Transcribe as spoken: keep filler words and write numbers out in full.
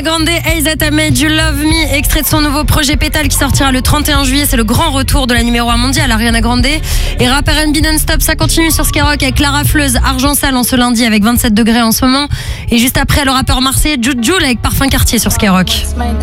Grande, Hey That I Made You Love Me, extrait de son nouveau projet Pétale qui sortira le trente et un juillet. C'est le grand retour de la numéro un mondiale, Ariana Grande. Et rapper R and B non-stop, ça continue sur Skyrock avec Clara Fleuse, Argent Sale en ce lundi avec vingt-sept degrés en ce moment. Et juste après, le rappeur marseillais Juju avec Parfum Quartier sur Skyrock.